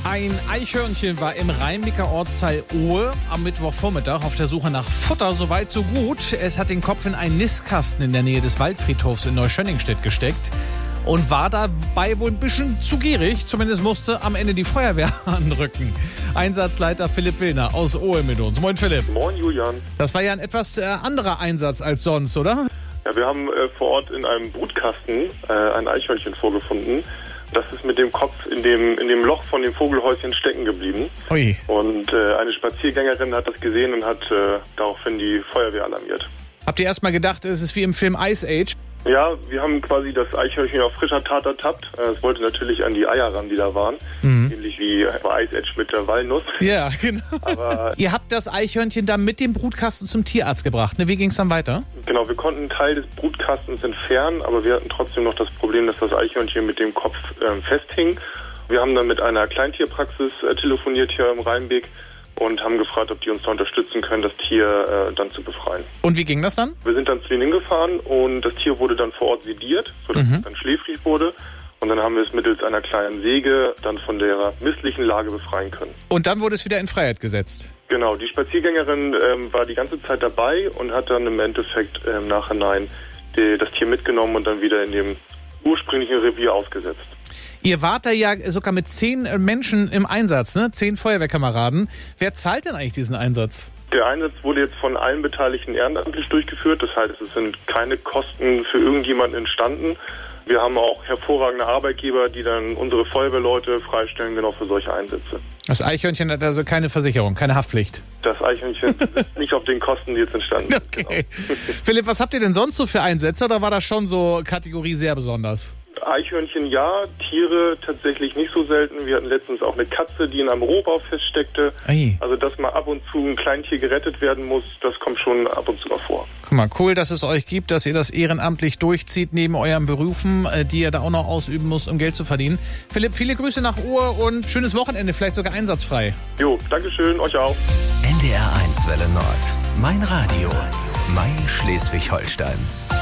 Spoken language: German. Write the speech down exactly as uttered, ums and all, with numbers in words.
Ein Eichhörnchen war im Rhein-Neckar Ortsteil Ohe am Mittwochvormittag auf der Suche nach Futter. Soweit, so gut. Es hat den Kopf in einen Nistkasten in der Nähe des Waldfriedhofs in Neuschönningstedt gesteckt und war dabei wohl ein bisschen zu gierig. Zumindest musste am Ende die Feuerwehr anrücken. Einsatzleiter Philipp Willner aus Ohe mit uns. Moin Philipp. Moin Julian. Das war ja ein etwas äh, anderer Einsatz als sonst, oder? Ja, wir haben äh, vor Ort in einem Brutkasten äh, ein Eichhörnchen vorgefunden. Das ist mit dem Kopf in dem in dem Loch von dem Vogelhäuschen stecken geblieben. Ui. Und äh, eine Spaziergängerin hat das gesehen und hat äh, daraufhin die Feuerwehr alarmiert. Habt ihr erst mal gedacht, es ist wie im Film Ice Age? Ja, wir haben quasi das Eichhörnchen auf frischer Tat ertappt. Es wollte natürlich an die Eier ran, die da waren. Mhm. Ähnlich wie bei Ice Age mit der Walnuss. Ja, genau. Aber ihr habt das Eichhörnchen dann mit dem Brutkasten zum Tierarzt gebracht, ne? Wie ging es dann weiter? Genau, wir konnten einen Teil des Brutkastens entfernen, aber wir hatten trotzdem noch das Problem, dass das Eichhörnchen mit dem Kopf äh, festhing. Wir haben dann mit einer Kleintierpraxis äh, telefoniert hier im Rheinbeck und haben gefragt, ob die uns da unterstützen können, das Tier äh, dann zu befreien. Und wie ging das dann? Wir sind dann zu ihnen hingefahren und das Tier wurde dann vor Ort sediert, sodass mhm. es dann schläfrig wurde. Und dann haben wir es mittels einer kleinen Säge dann von der misslichen Lage befreien können. Und dann wurde es wieder in Freiheit gesetzt? Genau, die Spaziergängerin ähm, war die ganze Zeit dabei und hat dann im Endeffekt äh, im Nachhinein die, das Tier mitgenommen und dann wieder in dem ursprünglichen Revier ausgesetzt. Ihr wart da ja sogar mit zehn Menschen im Einsatz, ne? Zehn Feuerwehrkameraden. Wer zahlt denn eigentlich diesen Einsatz? Der Einsatz wurde jetzt von allen Beteiligten ehrenamtlich durchgeführt. Das heißt, es sind keine Kosten für irgendjemanden entstanden. Wir haben auch hervorragende Arbeitgeber, die dann unsere Feuerwehrleute freistellen, genau für solche Einsätze. Das Eichhörnchen hat also keine Versicherung, keine Haftpflicht? Das Eichhörnchen ist nicht auf den Kosten, die jetzt entstanden sind. Okay. Genau. Philipp, was habt ihr denn sonst so für Einsätze? Oder war das schon so Kategorie sehr besonders? Eichhörnchen ja, Tiere tatsächlich nicht so selten. Wir hatten letztens auch eine Katze, die in einem Rohbau feststeckte. Ei. Also, dass mal ab und zu ein Kleintier gerettet werden muss, das kommt schon ab und zu mal vor. Guck mal, cool, dass es euch gibt, dass ihr das ehrenamtlich durchzieht neben euren Berufen, die ihr da auch noch ausüben müsst, um Geld zu verdienen. Philipp, viele Grüße nach Ohe und schönes Wochenende, vielleicht sogar einsatzfrei. Jo, Dankeschön, euch auch. N D R eins Welle Nord, mein Radio, mein Schleswig-Holstein.